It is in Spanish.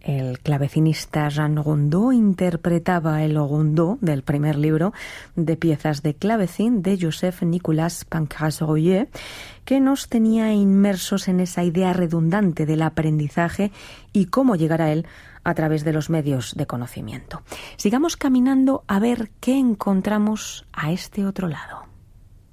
El clavecinista Jean Rondeau interpretaba el Rondeau del primer libro de piezas de clavecín de Joseph-Nicolas Pancras-Royer, que nos tenía inmersos en esa idea redundante del aprendizaje y cómo llegar a él a través de los medios de conocimiento. Sigamos caminando a ver qué encontramos a este otro lado.